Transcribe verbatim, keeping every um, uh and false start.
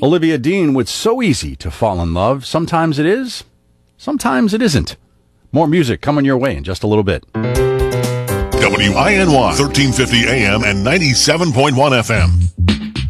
Olivia Dean with So Easy to Fall in Love. Sometimes it is, sometimes it isn't. More music coming your way in just a little bit. W I N Y, thirteen fifty A M and ninety-seven point one F M.